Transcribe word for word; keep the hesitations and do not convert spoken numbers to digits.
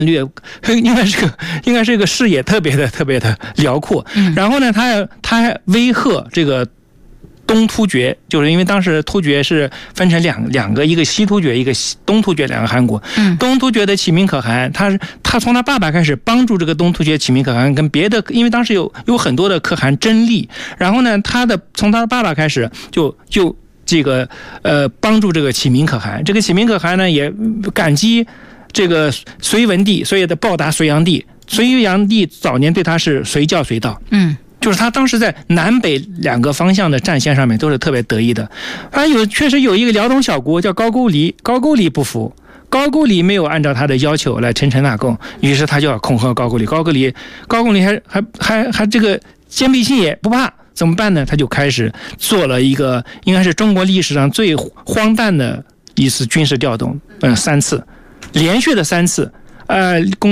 略应该是个应该是个视野特别的特别的辽阔。然后呢，他他还威吓这个东突厥，就是因为当时突厥是分成两两个，一个西突厥，一个东突厥，两个汗国。东突厥的启明可汗，他他从他爸爸开始帮助这个东突厥启明可汗跟别的，因为当时有有很多的可汗争利，然后呢，他的从他的爸爸开始就就这个呃帮助这个启明可汗，这个启明可汗呢也感激这个隋文帝，所以的报答隋炀帝。隋炀帝早年对他是随叫随到，嗯，就是他当时在南北两个方向的战线上面都是特别得意的。还有确实有一个辽东小国叫高句丽，高句丽不服，高句丽没有按照他的要求来臣臣纳贡，于是他就要恐吓高句丽。高句丽高句丽还还还还这个坚壁清野不怕，怎么办呢？他就开始做了一个应该是中国历史上最荒诞的一次军事调动，嗯，三次。连续的三次，呃，